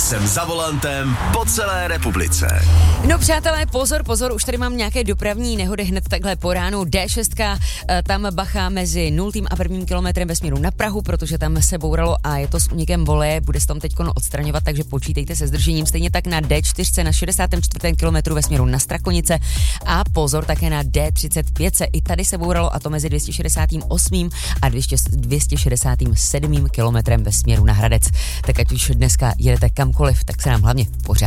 jsem za volantem po celé republice. No přátelé, pozor, už tady mám nějaké dopravní nehody hned takhle po ránu. D6, tam bacha mezi 0. a 1. kilometrem ve směru na Prahu, protože tam se bouralo a je to s únikem voleje, bude se tam teď odstraňovat, takže počítejte se zdržením. Stejně tak na D4 na 64. kilometru ve směru na Strakonice a pozor také na D35. I tady se bouralo a to mezi 268. a 267. kilometrem ve směru na Hradec. Tak ať už dneska jedete kamkoliv, tak se nám hlavně pořád